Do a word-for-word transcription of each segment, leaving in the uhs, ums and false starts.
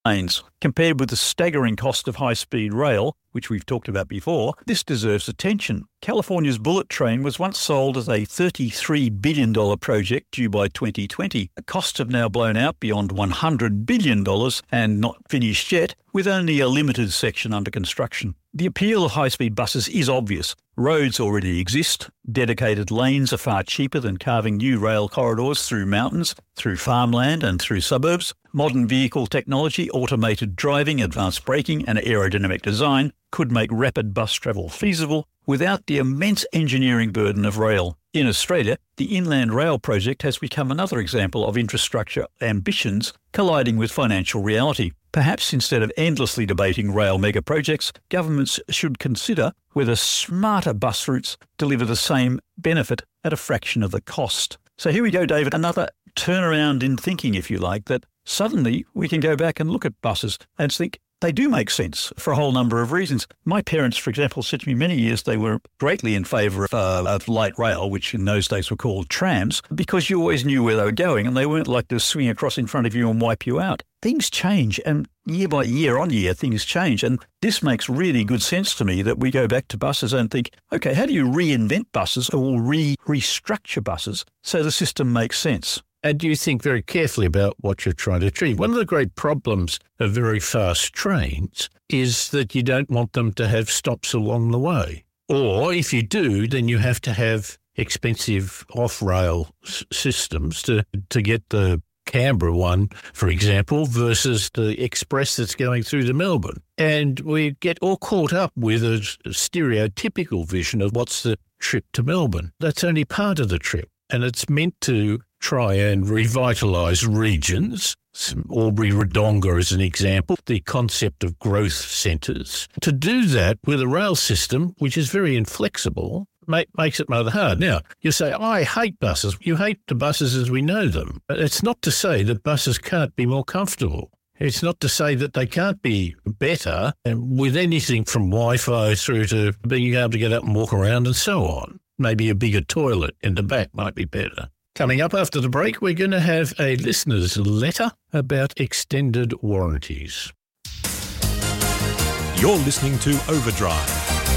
lanes. Compared with the staggering cost of high-speed rail, which we've talked about before, this deserves attention. California's bullet train was once sold as a thirty-three billion dollars project due by twenty twenty. The costs have now blown out beyond one hundred billion dollars and not finished yet, with only a limited section under construction. The appeal of high-speed buses is obvious. Roads already exist. Dedicated lanes are far cheaper than carving new rail corridors through mountains, through farmland and through suburbs. Modern vehicle technology, automated driving, advanced braking and aerodynamic design could make rapid bus travel feasible without the immense engineering burden of rail. In Australia, the Inland Rail project has become another example of infrastructure ambitions colliding with financial reality. Perhaps instead of endlessly debating rail mega projects, governments should consider whether smarter bus routes deliver the same benefit at a fraction of the cost. So here we go, David, another turnaround in thinking, if you like, that suddenly we can go back and look at buses and think they do make sense for a whole number of reasons. My parents, for example, said to me many years they were greatly in favour of, uh, of light rail, which in those days were called trams, because you always knew where they were going and they weren't like to swing across in front of you and wipe you out. Things change, and year by year on year, things change. And this makes really good sense to me that we go back to buses and think, okay, how do you reinvent buses or re restructure buses so the system makes sense? And you think very carefully about what you're trying to achieve. One of the great problems of very fast trains is that you don't want them to have stops along the way. Or if you do, then you have to have expensive off-rail s- systems to, to get the Canberra one, for example, versus the express that's going through to Melbourne. And we get all caught up with a stereotypical vision of what's the trip to Melbourne. That's only part of the trip. And it's meant to try and revitalise regions. Albury-Wodonga is an example, the concept of growth centres. To do that with a rail system, which is very inflexible, make, makes it rather hard. Now, you say, oh, I hate buses. You hate the buses as we know them. But it's not to say that buses can't be more comfortable. It's not to say that they can't be better, and with anything from Wi-Fi through to being able to get up and walk around and so on. Maybe a bigger toilet in the back might be better. Coming up after the break, we're going to have a listener's letter about extended warranties. You're listening to Overdrive.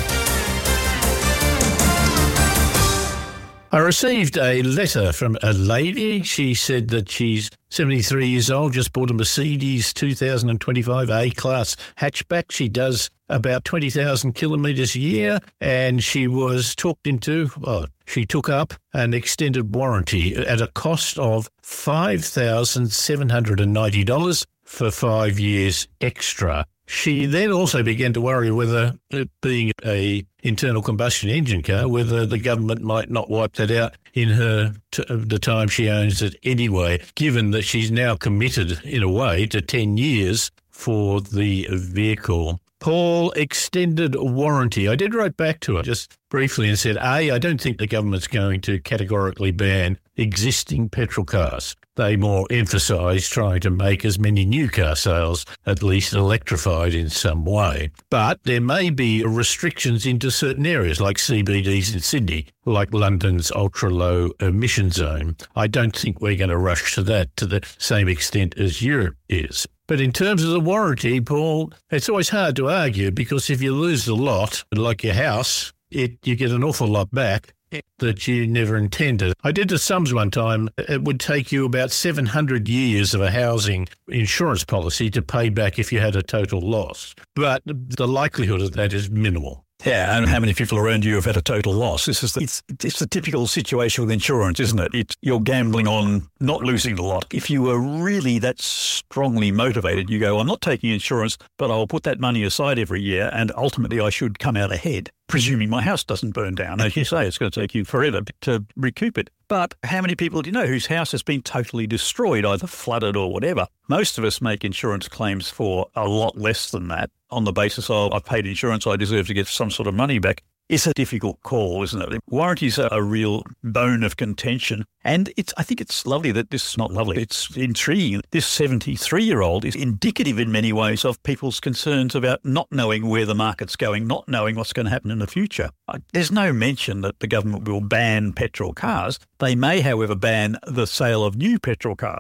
I received a letter from a lady. She said that she's seventy-three years old, just bought a Mercedes two thousand twenty-five A-Class hatchback. She does about twenty thousand kilometres a year, and she was talked into, well, she took up an extended warranty at a cost of five thousand seven hundred ninety dollars for five years extra. She then also began to worry whether, it being a internal combustion engine car, whether the government might not wipe that out in her t- the time she owns it anyway, given that she's now committed, in a way, to ten years for the vehicle. Paul, extended warranty. I did write back to her just briefly and said, A, I don't think the government's going to categorically ban existing petrol cars. They more emphasise trying to make as many new car sales at least electrified in some way. But there may be restrictions into certain areas like C B Ds in Sydney, like London's ultra-low emission zone. I don't think we're going to rush to that to the same extent as Europe is. But in terms of the warranty, Paul, it's always hard to argue because if you lose the lot, like your house, it you get an awful lot back that you never intended. I did the sums one time. It would take you about seven hundred years of a housing insurance policy to pay back if you had a total loss. But the likelihood of that is minimal. Yeah, and how many people around you have had a total loss? This is the, it's, it's the typical situation with insurance, isn't it? It's, you're gambling on not losing the lot. If you were really that strongly motivated, you go, I'm not taking insurance, but I'll put that money aside every year and ultimately I should come out ahead, presuming my house doesn't burn down. As you say, it's going to take you forever to recoup it. But how many people do you know whose house has been totally destroyed, either flooded or whatever? Most of us make insurance claims for a lot less than that on the basis of I've paid insurance, I deserve to get some sort of money back. It's a difficult call, isn't it? Warranties are a real bone of contention. And it's, I think it's lovely that this is not lovely. It's intriguing. This seventy-three-year-old is indicative in many ways of people's concerns about not knowing where the market's going, not knowing what's going to happen in the future. There's no mention that the government will ban petrol cars. They may, however, ban the sale of new petrol cars.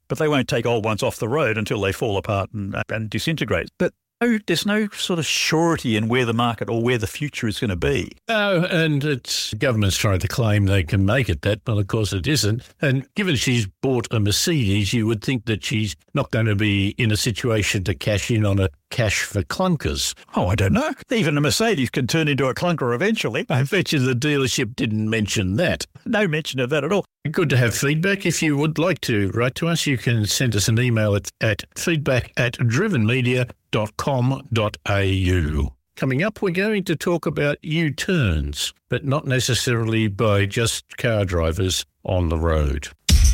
but they won't take old ones off the road until they fall apart and, and disintegrate. But no, there's no sort of surety in where the market or where the future is going to be. Oh, and it's government's trying to claim they can make it that, but of course it isn't. And given she's bought a Mercedes, you would think that she's not going to be in a situation to cash in on a cash for clunkers. Oh, I don't know. Even a Mercedes can turn into a clunker eventually. I bet you the dealership didn't mention that. No mention of that at all. Good to have feedback. If you would like to write to us, you can send us an email at, at feedback at drivenmedia dot com dot a u. Coming up, we're going to talk about U-turns, but not necessarily by just car drivers on the road.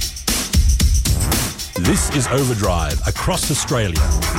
This is Overdrive across Australia.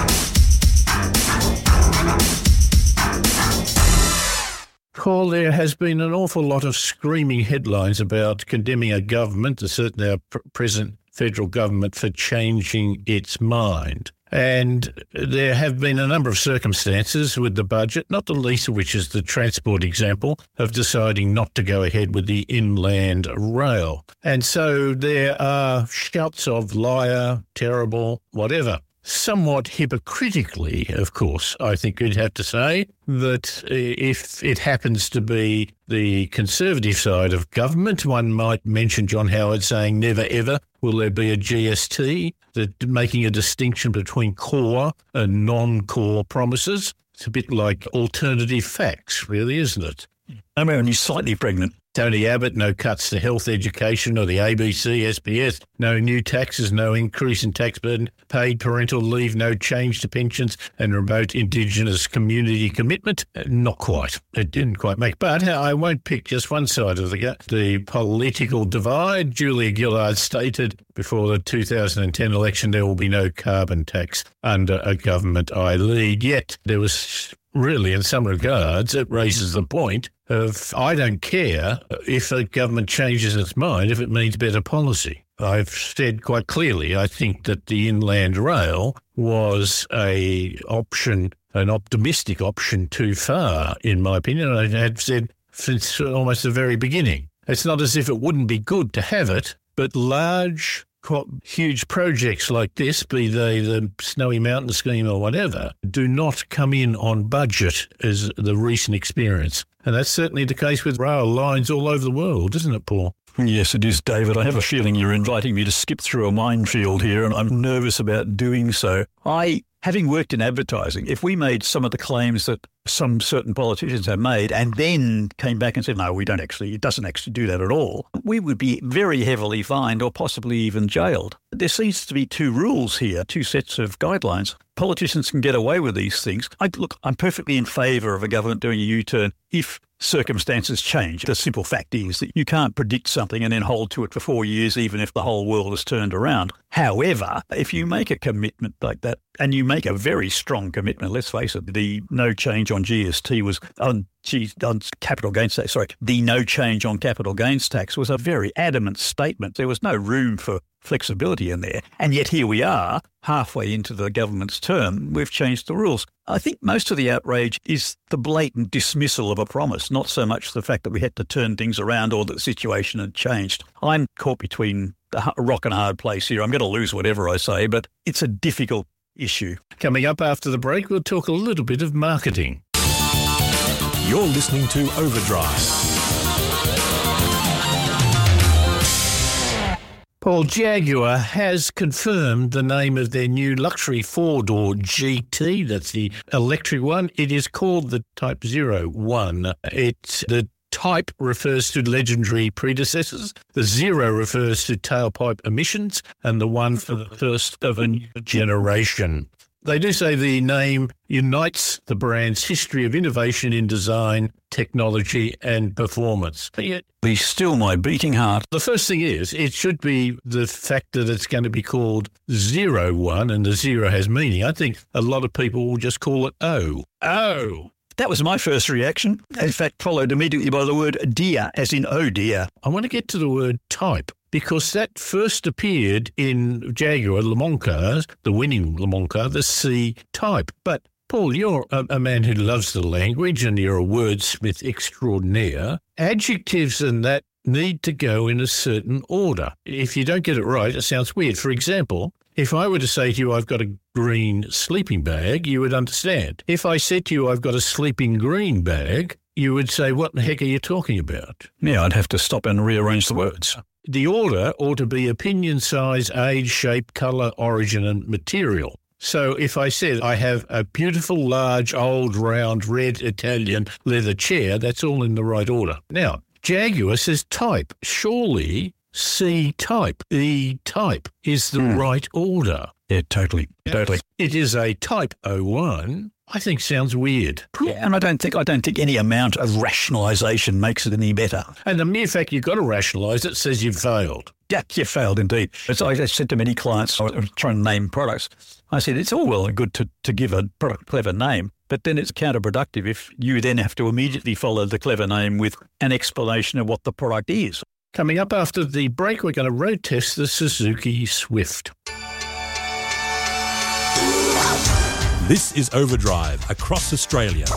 Paul, there has been an awful lot of screaming headlines about condemning a government, certainly our pr- present federal government, for changing its mind. And there have been a number of circumstances with the budget, not the least of which is the transport example of deciding not to go ahead with the inland rail. And so there are shouts of liar, terrible, whatever. Somewhat hypocritically, of course, I think you'd have to say that if it happens to be the Conservative side of government, one might mention John Howard saying never ever will there be a G S T, that making a distinction between core and non-core promises. It's a bit like alternative facts, really, isn't it? I'm only slightly pregnant. Tony Abbott, no cuts to health education or the A B C, S B S, no new taxes, no increase in tax burden, paid parental leave, no change to pensions and remote Indigenous community commitment. Not quite. It didn't quite make. But I won't pick just one side of the, the political divide. Julia Gillard stated before the two thousand ten election there will be no carbon tax under a government I lead. Yet there was really, in some regards, it raises the point of I don't care if the government changes its mind if it means better policy. I've said quite clearly I think that the inland rail was a option, an optimistic option too far, in my opinion. I had said since almost the very beginning. It's not as if it wouldn't be good to have it, but large huge projects like this, be they the Snowy Mountain scheme or whatever, do not come in on budget as the recent experience. And that's certainly the case with rail lines all over the world, isn't it, Paul? Yes, it is, David. I have a feeling you're inviting me to skip through a minefield here, and I'm nervous about doing so. I, having worked in advertising, if we made some of the claims that some certain politicians have made and then came back and said, no, we don't actually, it doesn't actually do that at all, we would be very heavily fined or possibly even jailed. There seems to be two rules here, two sets of guidelines. Politicians can get away with these things. I, look, I'm perfectly in favour of a government doing a U-turn if circumstances change. The simple fact is that you can't predict something and then hold to it for four years, even if the whole world has turned around. However, if you make a commitment like that, and you make a very strong commitment, let's face it, the no change on G S T was on, on capital gains tax, sorry, the no change on capital gains tax was a very adamant statement. There was no room for flexibility in there. And yet here we are, halfway into the government's term, we've changed the rules. I think most of the outrage is the blatant dismissal of a promise, not so much the fact that we had to turn things around or that the situation had changed. I'm caught between a rock and a hard place here. I'm going to lose whatever I say, but it's a difficult issue. Coming up after the break, we'll talk a little bit of marketing. You're listening to Overdrive. Paul, Jaguar has confirmed the name of their new luxury four-door G T. That's the electric one. It is called the Type zero one. It's the Type refers to legendary predecessors, the zero refers to tailpipe emissions, and the one for the first of a new generation. They do say the name unites the brand's history of innovation in design, technology and performance. But yet, be still my beating heart. The first thing is, it should be the fact that it's going to be called zero one, and the zero has meaning. I think a lot of people will just call it O. Oh. That was my first reaction. In fact, followed immediately by the word dear, as in oh dear. I want to get to the word type, because that first appeared in Jaguar Le Mans cars, the winning Le Mans car, the C-Type. But, Paul, you're a, a man who loves the language and you're a wordsmith extraordinaire. Adjectives and that need to go in a certain order. If you don't get it right, it sounds weird. For example, If I were to say to you, I've got a green sleeping bag, you would understand. If I said to you, I've got a sleeping green bag, you would say, what the heck are you talking about? Yeah, I'd have to stop and rearrange the words. The order ought to be opinion, size, age, shape, colour, origin and material. So if I said I have a beautiful, large, old, round, red Italian leather chair, that's all in the right order. Now, Jaguar says type. Surely C type, E type is the mm. right order. Yeah, totally, totally. It is a Type oh one. I think sounds weird. Yeah, and I don't think I don't think any amount of rationalisation makes it any better. And the mere fact you've got to rationalise it says you've failed. Yeah, you failed indeed. As I said to many clients, I was trying to name products. I said it's all well and good to, to give a product a clever name, but then it's counterproductive if you then have to immediately follow the clever name with an explanation of what the product is. Coming up after the break, we're going to road test the Suzuki Swift. This is Overdrive across Australia.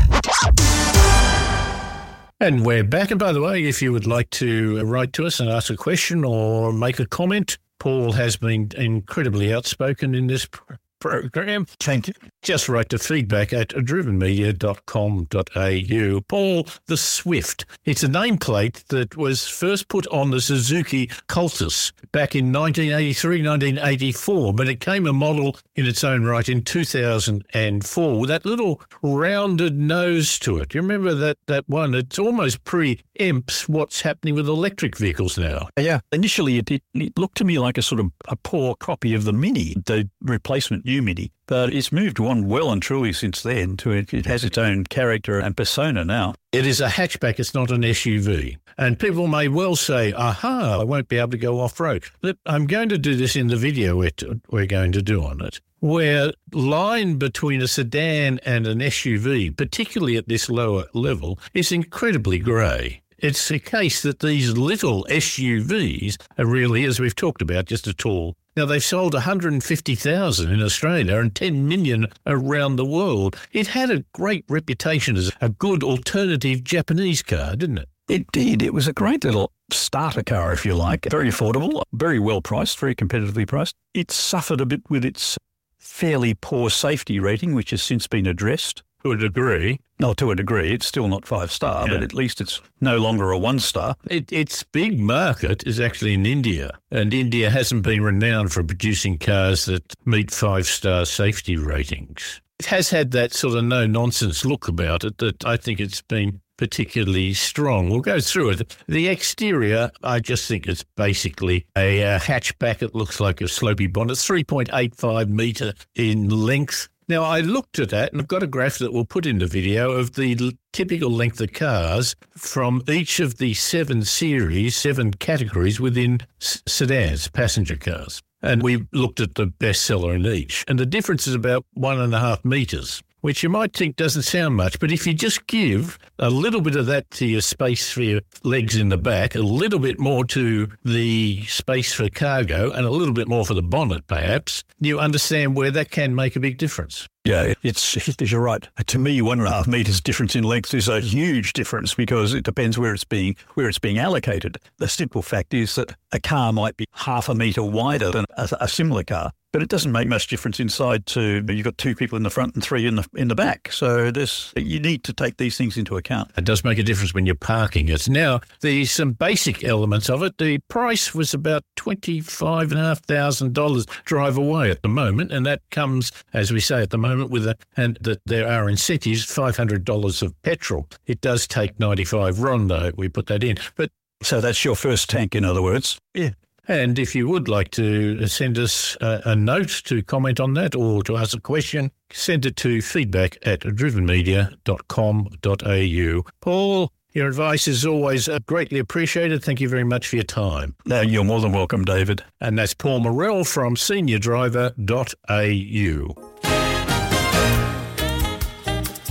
And we're back. And by the way, if you would like to write to us and ask a question or make a comment, Paul has been incredibly outspoken in this pr- program. Thank you. Just write to feedback at driven media dot com dot a u. Paul, the Swift. It's a nameplate that was first put on the Suzuki Cultus back in nineteen eighty-three, nineteen eighty-four, but it came a model in its own right in two thousand four with that little rounded nose to it. You remember that, that one? It's almost pre-empts what's happening with electric vehicles now. Yeah. Initially, it, it, it looked to me like a sort of a poor copy of the Mini, the replacement new Mini. But it's moved on well and truly since then. To it, it has its own character and persona now. It is a hatchback. It's not an S U V. And people may well say, aha, I won't be able to go off-road. But I'm going to do this in the video we're going to do on it, where line between a sedan and an S U V, particularly at this lower level, is incredibly grey. It's a case that these little S U Vs are really, as we've talked about, just a tall. Now, they've sold one hundred fifty thousand in Australia and ten million around the world. It had a great reputation as a good alternative Japanese car, didn't it? It did. It was a great little starter car, if you like. Very affordable, very well priced, very competitively priced. It suffered a bit with its fairly poor safety rating, which has since been addressed. To a degree. No, to a degree. It's still not five-star, yeah. But at least it's no longer a one-star. It, its big market is actually in India, and India hasn't been renowned for producing cars that meet five-star safety ratings. It has had that sort of no-nonsense look about it that I think it's been particularly strong. We'll go through it. The exterior, I just think it's basically a uh, hatchback. It looks like a slopey bonnet, three point eight five metre in length. Now, I looked at that, and I've got a graph that we'll put in the video of the l- typical length of cars from each of the seven series, seven categories within s- sedans, passenger cars. And we looked at the bestseller in each. And the difference is about one and a half metres, which you might think doesn't sound much. But if you just give a little bit of that to your space for your legs in the back, a little bit more to the space for cargo, and a little bit more for the bonnet, perhaps, you understand where that can make a big difference. Yeah, it's you're right. To me, one and a half metres difference in length is a huge difference because it depends where it's being where it's being allocated. The simple fact is that a car might be half a metre wider than a, a similar car, but it doesn't make much difference inside. To you've got two people in the front and three in the in the back, so there's you need to take these things into account. It does make a difference when you're parking it. Now, there's some basic elements of it. The price was about twenty-five and a half thousand dollars drive away at the moment, and that comes, as we say at the moment, with a and that there are incentives, five hundred dollars of petrol. It does take ninety-five RON, though. We put that in, but so that's your first tank, in other words. Yeah. And if you would like to send us a, a note to comment on that or to ask a question, send it to feedback at driven media dot com dot a u. Paul, your advice is always greatly appreciated. Thank you very much for your time. No, you're more than welcome, David. And that's Paul Morrell from senior driver dot a u.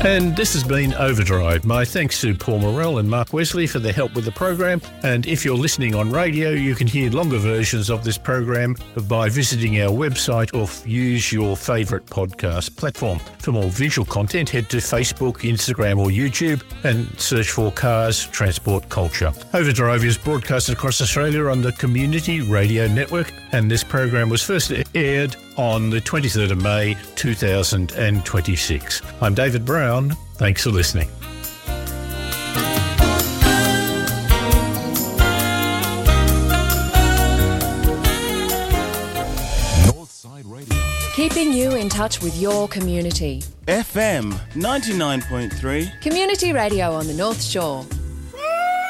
And this has been Overdrive. My thanks to Paul Morell and Mark Wesley for their help with the program. And if you're listening on radio, you can hear longer versions of this program by visiting our website or use your favourite podcast platform. For more visual content, head to Facebook, Instagram or YouTube and search for Cars Transport Culture. Overdrive is broadcasted across Australia on the Community Radio Network, and this program was first aired on the twenty-third of May two thousand twenty-six. I'm David Brown. Thanks for listening. Northside Radio. Keeping you in touch with your community. F M ninety-nine point three. Community radio on the North Shore.